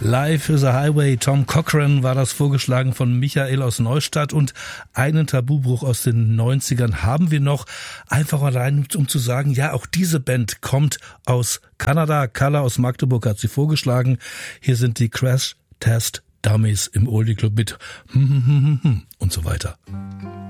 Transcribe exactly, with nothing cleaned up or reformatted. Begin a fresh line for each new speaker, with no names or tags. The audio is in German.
Life is a Highway, Tom Cochrane war das, vorgeschlagen von Michael aus Neustadt, und einen Tabubruch aus den neunzigern haben wir noch, einfach mal rein, um zu sagen, ja, auch diese Band kommt aus Kanada. Carla aus Magdeburg hat sie vorgeschlagen. Hier sind die Crash Test Dummies im Oldie Club mit und so weiter.